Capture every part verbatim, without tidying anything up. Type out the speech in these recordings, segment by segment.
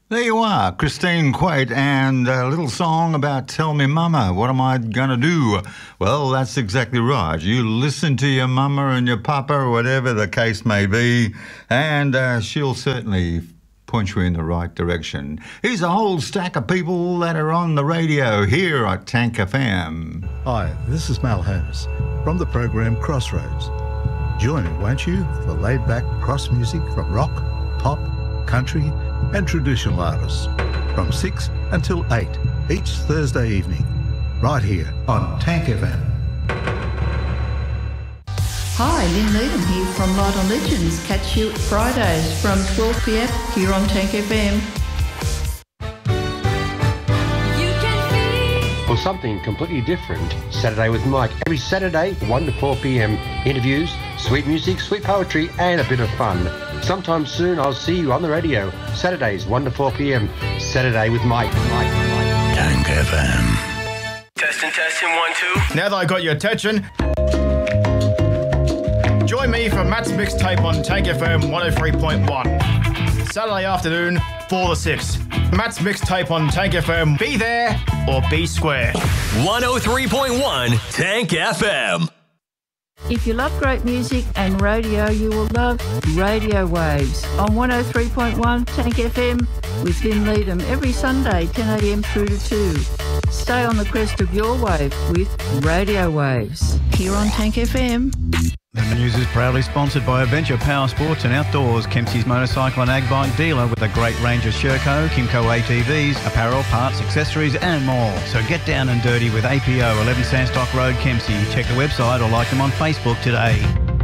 There you are, Christine Quate, and a little song about Tell Me Mama, what am I going to do? Well, that's exactly right. You listen to your mama and your papa, whatever the case may be, and uh, she'll certainly point you in the right direction. Here's a whole stack of people that are on the radio here at Tank F M. Hi, this is Mal Holmes from the program Crossroads. Join me, won't you, for laid-back cross music from rock, pop, country and traditional artists from six until eight each Thursday evening, right here on Tank F M. Hi, Lynn Needham here from Light on Legends. Catch you Fridays from twelve p m here on Tank F M. Or something completely different, Saturday with Mike. Every Saturday, one to four p m. Interviews, sweet music, sweet poetry and a bit of fun. Sometime soon I'll see you on the radio. Saturdays, one to four p m. Saturday with Mike. Mike, Mike. Tank F M. Testing, testing, one, two. Now that I got your attention, join me for Matt's Mixtape on Tank F M one oh three point one. Saturday afternoon, four to six. Matt's Mixtape on Tank F M. Be there or be square. one oh three point one Tank F M. If you love great music and radio, you will love Radio Waves on one oh three point one Tank F M with Lynn Needham every Sunday, ten a m through to two. Stay on the crest of your wave with Radio Waves here on Tank F M. The news is proudly sponsored by Adventure Power Sports and Outdoors, Kempsey's motorcycle and ag bike dealer with a great range of Sherco, Kimco A T Vs, apparel, parts, accessories and more. So get down and dirty with A P O, eleven Sandstock Road, Kempsey. Check the website or like them on Facebook today.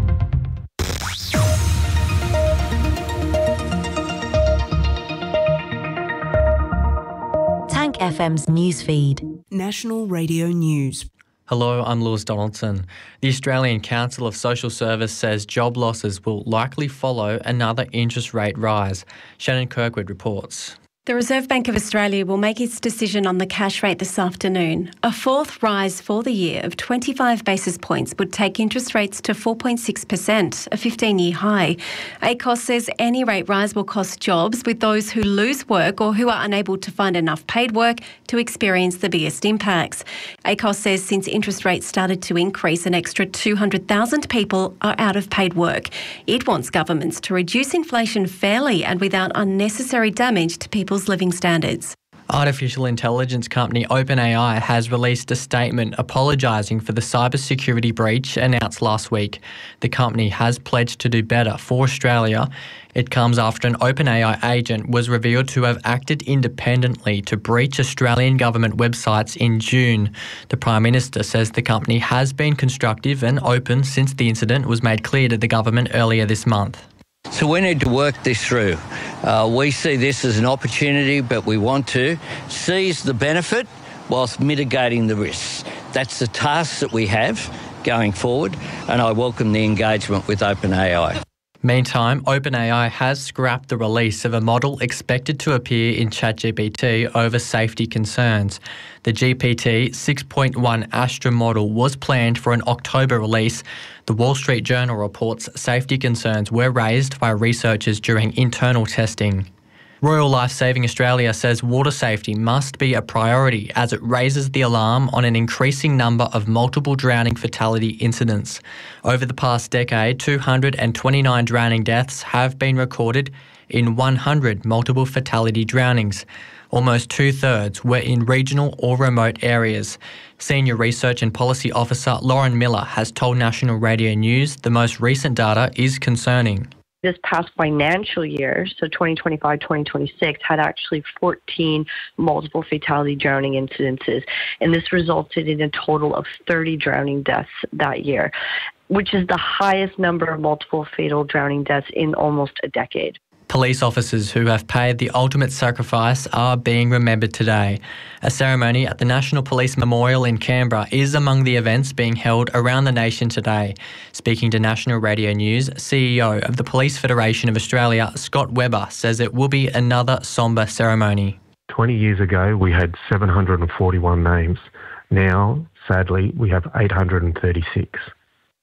Tank F M's newsfeed. National Radio News. Hello, I'm Lewis Donaldson. The Australian Council of Social Service says job losses will likely follow another interest rate rise. Shannon Kirkwood reports. The Reserve Bank of Australia will make its decision on the cash rate this afternoon. A fourth rise for the year of twenty-five basis points would take interest rates to four point six percent, a fifteen-year high. A C O S says any rate rise will cost jobs, with those who lose work or who are unable to find enough paid work to experience the biggest impacts. A C O S says since interest rates started to increase, an extra two hundred thousand people are out of paid work. It wants governments to reduce inflation fairly and without unnecessary damage to people's living standards. Artificial intelligence company OpenAI has released a statement apologising for the cybersecurity breach announced last week. The company has pledged to do better for Australia. It comes after an OpenAI agent was revealed to have acted independently to breach Australian government websites in June. The Prime Minister says the company has been constructive and open since the incident was made clear to the government earlier this month. So we need to work this through. Uh, we see this as an opportunity, but we want to seize the benefit whilst mitigating the risks. That's the task that we have going forward, and I welcome the engagement with OpenAI. Meantime, OpenAI has scrapped the release of a model expected to appear in ChatGPT over safety concerns. The G P T six point one Astra model was planned for an October release. The Wall Street Journal reports safety concerns were raised by researchers during internal testing. Royal Life Saving Australia says water safety must be a priority as it raises the alarm on an increasing number of multiple drowning fatality incidents. Over the past decade, two hundred twenty-nine drowning deaths have been recorded in one hundred multiple fatality drownings. Almost two-thirds were in regional or remote areas. Senior Research and Policy Officer Lauren Miller has told National Radio News the most recent data is concerning. This past financial year, so twenty twenty-five twenty twenty-six, had actually fourteen multiple fatality drowning incidences, and this resulted in a total of thirty drowning deaths that year, which is the highest number of multiple fatal drowning deaths in almost a decade. Police officers who have paid the ultimate sacrifice are being remembered today. A ceremony at the National Police Memorial in Canberra is among the events being held around the nation today. Speaking to National Radio News, C E O of the Police Federation of Australia, Scott Webber, says it will be another sombre ceremony. twenty years ago, we had seven hundred forty-one names. Now, sadly, we have eight hundred thirty-six.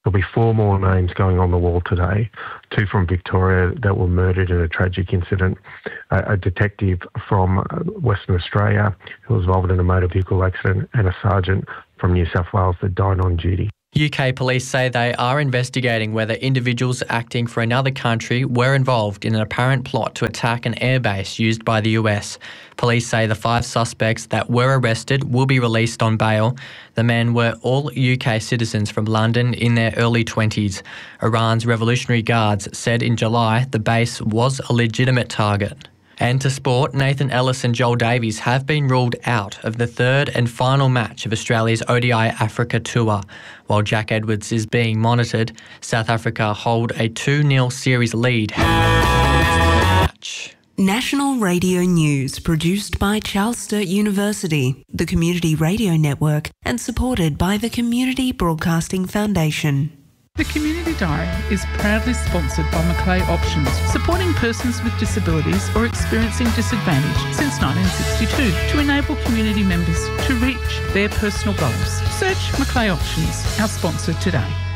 There'll be four more names going on the wall today, two from Victoria that were murdered in a tragic incident, a, a detective from Western Australia who was involved in a motor vehicle accident, and a sergeant from New South Wales that died on duty. U K police say they are investigating whether individuals acting for another country were involved in an apparent plot to attack an airbase used by the U S. Police say the five suspects that were arrested will be released on bail. The men were all U K citizens from London in their early twenties. Iran's Revolutionary Guards said in July the base was a legitimate target. And to sport, Nathan Ellis and Joel Davies have been ruled out of the third and final match of Australia's O D I Africa Tour. While Jack Edwards is being monitored, South Africa hold a two nil series lead. Match. National Radio News, produced by Charles Sturt University, the Community Radio Network, and supported by the Community Broadcasting Foundation. The Community Diary is proudly sponsored by Macleay Options, supporting persons with disabilities or experiencing disadvantage since nineteen sixty-two to enable community members to reach their personal goals. Search Macleay Options, our sponsor today.